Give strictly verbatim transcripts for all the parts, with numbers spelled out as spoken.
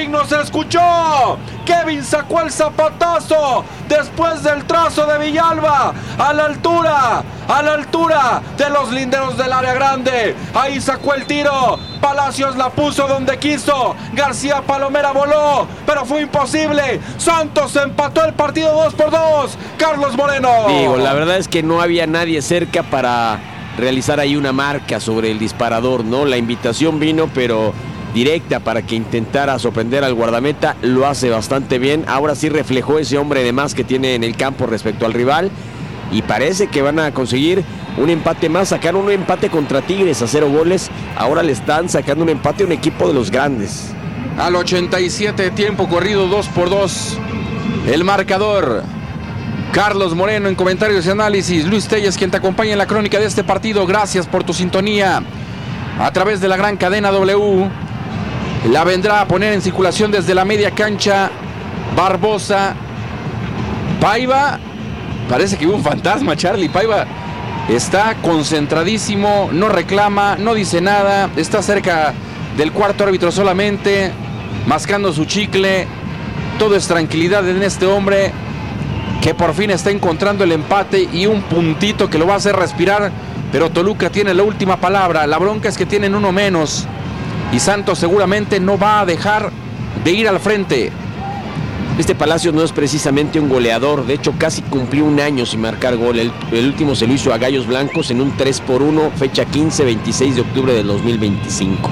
Kevin nos escuchó. Kevin sacó el zapatazo después del trazo de Villalba. A la altura, a la altura de los linderos del área grande. Ahí sacó el tiro. Palacios la puso donde quiso. García Palomera voló, pero fue imposible. Santos empató el partido dos por dos. Carlos Moreno. Digo, la verdad es que no había nadie cerca para realizar ahí una marca sobre el disparador, ¿no? La invitación vino, pero directa para que intentara sorprender al guardameta. Lo hace bastante bien. Ahora sí reflejó ese hombre de más que tiene en el campo respecto al rival. Y parece que van a conseguir un empate más. Sacaron un empate contra Tigres a cero goles. Ahora le están sacando un empate a un equipo de los grandes. Al ochenta y siete, tiempo corrido, dos por dos. El marcador. Carlos Moreno en comentarios y análisis. Luis Telles, quien te acompaña en la crónica de este partido. Gracias por tu sintonía a través de la gran cadena W. La vendrá a poner en circulación desde la media cancha Barbosa. Paiva. Parece que hubo un fantasma, Charlie. Paiva está concentradísimo, no reclama, no dice nada. Está cerca del cuarto árbitro solamente, mascando su chicle. Todo es tranquilidad en este hombre, que por fin está encontrando el empate y un puntito que lo va a hacer respirar. Pero Toluca tiene la última palabra. La bronca es que tienen uno menos y Santos seguramente no va a dejar de ir al frente. Este Palacios no es precisamente un goleador. De hecho, casi cumplió un año sin marcar gol. El, el último se lo hizo a Gallos Blancos en un tres por uno, fecha quince veintiséis de octubre del dos mil veinticinco.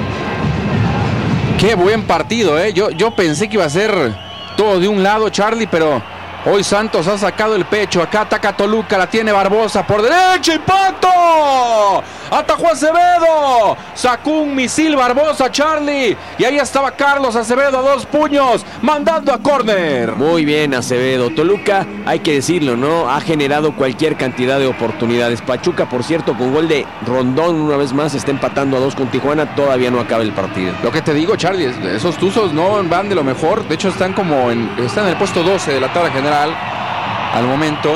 Qué buen partido, ¿eh? Yo, yo pensé que iba a ser todo de un lado, Charlie, pero hoy Santos ha sacado el pecho. Acá ataca Toluca, la tiene Barbosa por derecha. ¡Impacto! Atajó Acevedo. Sacó un misil Barbosa, Charlie. Y ahí estaba Carlos Acevedo a dos puños, mandando a córner. Muy bien, Acevedo. Toluca, hay que decirlo, ¿no? Ha generado cualquier cantidad de oportunidades. Pachuca, por cierto, con gol de Rondón, una vez más, está empatando a dos con Tijuana. Todavía no acaba el partido. Lo que te digo, Charlie, esos Tuzos no van de lo mejor. De hecho, están como en, están en el puesto doce de la tabla general al momento.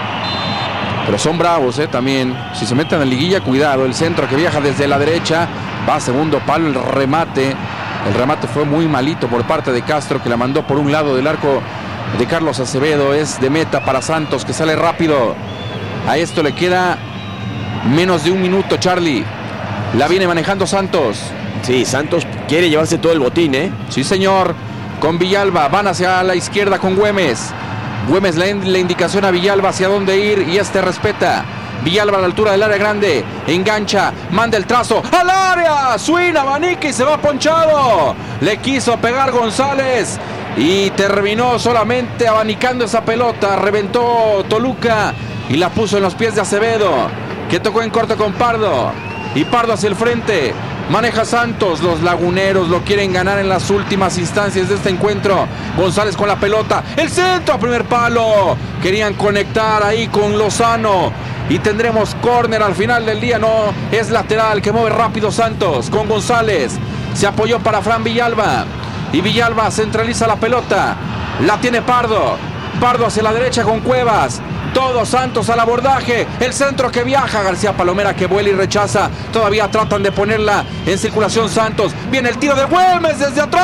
Pero son bravos, ¿eh? También. Si se meten en liguilla, cuidado. El centro que viaja desde la derecha. Va a segundo palo el remate. El remate fue muy malito por parte de Castro, que la mandó por un lado del arco de Carlos Acevedo. Es de meta para Santos, que sale rápido. A esto le queda menos de un minuto, Charlie. La viene manejando Santos. Sí, Santos quiere llevarse todo el botín, ¿eh? Sí, señor. Con Villalba. Van hacia la izquierda con Güemes. Güemes le da la indicación a Villalba hacia dónde ir y este respeta. Villalba a la altura del área grande, engancha, manda el trazo al área, swing, abanica y se va ponchado. Le quiso pegar González y terminó solamente abanicando esa pelota. Reventó Toluca y la puso en los pies de Acevedo, que tocó en corto con Pardo. Y Pardo hacia el frente. Maneja Santos, los laguneros lo quieren ganar en las últimas instancias de este encuentro. González con la pelota, el centro a primer palo. Querían conectar ahí con Lozano y tendremos córner al final del día. No, es lateral, que mueve rápido Santos con González. Se apoyó para Fran Villalba y Villalba centraliza la pelota. La tiene Pardo. Pardo hacia la derecha con Cuevas. Todo Santos al abordaje. El centro que viaja. García Palomera que vuela y rechaza. Todavía tratan de ponerla en circulación Santos. Viene el tiro de Güemes desde atrás.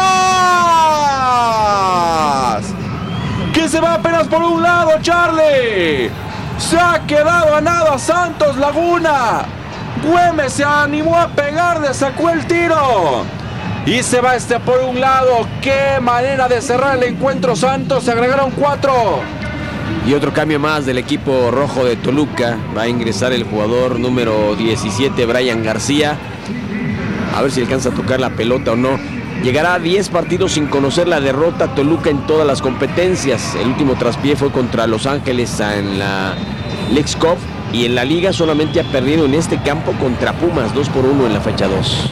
Que se va apenas por un lado, Charlie. Se ha quedado a nada Santos Laguna. Güemes se animó a pegar, le sacó el tiro. Y se va este por un lado. Qué manera de cerrar el encuentro Santos. Se agregaron cuatro. Y otro cambio más del equipo rojo de Toluca. Va a ingresar el jugador número diecisiete, Brian García. A ver si alcanza a tocar la pelota o no. Llegará a diez partidos sin conocer la derrota Toluca en todas las competencias. El último traspié fue contra Los Ángeles en la Leagues Cup. Y en la liga solamente ha perdido en este campo contra Pumas, dos por uno en la fecha dos.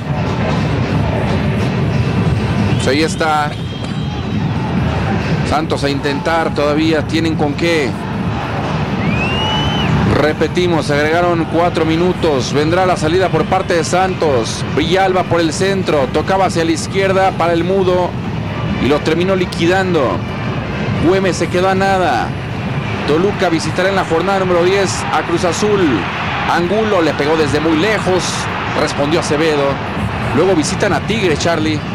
Pues ahí está Santos a intentar, todavía tienen con qué. Repetimos, se agregaron cuatro minutos. Vendrá la salida por parte de Santos. Villalba por el centro, tocaba hacia la izquierda para el Mudo y lo terminó liquidando. Güemes se quedó a nada. Toluca visitará en la jornada número diez a Cruz Azul. Angulo le pegó desde muy lejos, respondió Acevedo. Luego visitan a Tigres, Charlie.